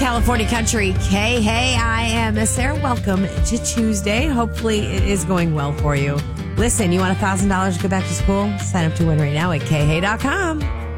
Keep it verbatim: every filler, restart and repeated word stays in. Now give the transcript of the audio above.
California Country. K Hey, I am Sarah. Welcome to Tuesday. Hopefully it is going well for you. Listen, you want one thousand dollars to go back to school? Sign up to win right now at K Hey dot com.